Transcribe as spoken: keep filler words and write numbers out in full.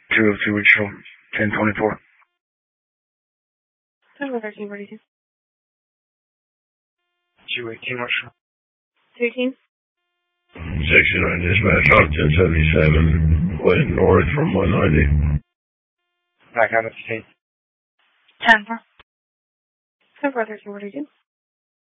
two oh two Richard, ten twenty-four. Number thirteen forty-two. two eighteen Richard. two eighteen? sixty-nine dispatch on ten seventy-seven, went north from one ninety. Back out of the state. ten four. Number thirteen forty-two.